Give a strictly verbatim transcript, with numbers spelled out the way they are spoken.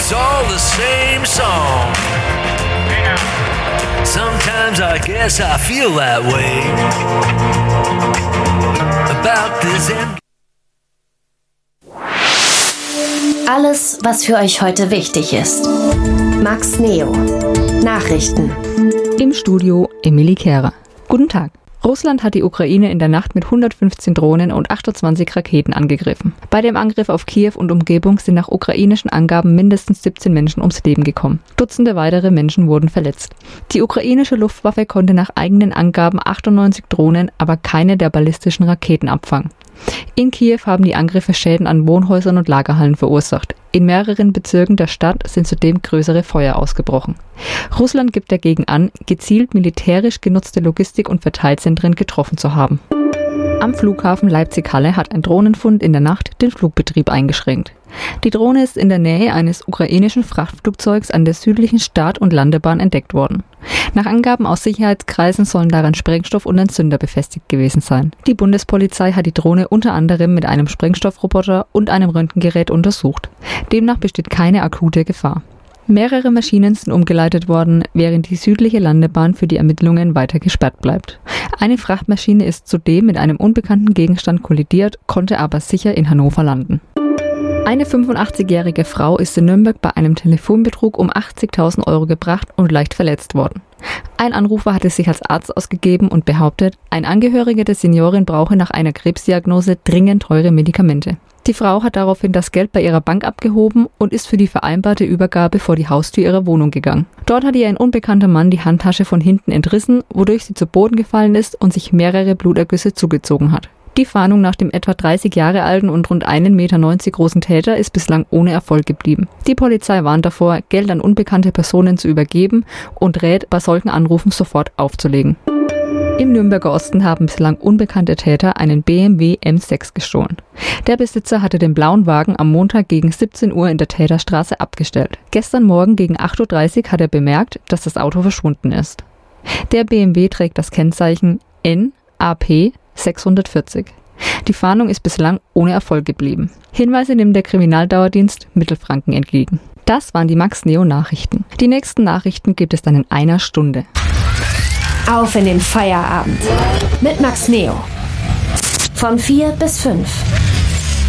it's all the same song. Sometimes I guess I feel that way about this end. Alles, was für euch heute wichtig ist. Max Neo. Nachrichten. Im Studio Emilie Kehrer. Guten Tag. Russland hat die Ukraine in der Nacht mit hundertfünfzehn Drohnen und achtundzwanzig Raketen angegriffen. Bei dem Angriff auf Kiew und Umgebung sind nach ukrainischen Angaben mindestens siebzehn Menschen ums Leben gekommen. Dutzende weitere Menschen wurden verletzt. Die ukrainische Luftwaffe konnte nach eigenen Angaben achtundneunzig Drohnen, aber keine der ballistischen Raketen abfangen. In Kiew haben die Angriffe Schäden an Wohnhäusern und Lagerhallen verursacht. In mehreren Bezirken der Stadt sind zudem größere Feuer ausgebrochen. Russland gibt dagegen an, gezielt militärisch genutzte Logistik- und Verteilzentren getroffen zu haben. Am Flughafen Leipzig-Halle hat ein Drohnenfund in der Nacht den Flugbetrieb eingeschränkt. Die Drohne ist in der Nähe eines ukrainischen Frachtflugzeugs an der südlichen Start- und Landebahn entdeckt worden. Nach Angaben aus Sicherheitskreisen sollen daran Sprengstoff und ein Zünder befestigt gewesen sein. Die Bundespolizei hat die Drohne unter anderem mit einem Sprengstoffroboter und einem Röntgengerät untersucht. Demnach besteht keine akute Gefahr. Mehrere Maschinen sind umgeleitet worden, während die südliche Landebahn für die Ermittlungen weiter gesperrt bleibt. Eine Frachtmaschine ist zudem mit einem unbekannten Gegenstand kollidiert, konnte aber sicher in Hannover landen. Eine fünfundachtzigjährige Frau ist in Nürnberg bei einem Telefonbetrug um achtzigtausend Euro gebracht und leicht verletzt worden. Ein Anrufer hatte sich als Arzt ausgegeben und behauptet, ein Angehöriger der Seniorin brauche nach einer Krebsdiagnose dringend teure Medikamente. Die Frau hat daraufhin das Geld bei ihrer Bank abgehoben und ist für die vereinbarte Übergabe vor die Haustür ihrer Wohnung gegangen. Dort hat ihr ein unbekannter Mann die Handtasche von hinten entrissen, wodurch sie zu Boden gefallen ist und sich mehrere Blutergüsse zugezogen hat. Die Fahndung nach dem etwa dreißig Jahre alten und rund einen Meter neunzig großen Täter ist bislang ohne Erfolg geblieben. Die Polizei warnt davor, Geld an unbekannte Personen zu übergeben und rät, bei solchen Anrufen sofort aufzulegen. Im Nürnberger Osten haben bislang unbekannte Täter einen B M W M sechs gestohlen. Der Besitzer hatte den blauen Wagen am Montag gegen siebzehn Uhr in der Täterstraße abgestellt. Gestern Morgen gegen acht Uhr dreißig hat er bemerkt, dass das Auto verschwunden ist. Der B M W trägt das Kennzeichen N A P sechshundertvierzig. Die Fahndung ist bislang ohne Erfolg geblieben. Hinweise nimmt der Kriminaldauerdienst Mittelfranken entgegen. Das waren die Max Neo Nachrichten. Die nächsten Nachrichten gibt es dann in einer Stunde. Auf in den Feierabend mit Max Neo. Von vier bis fünf.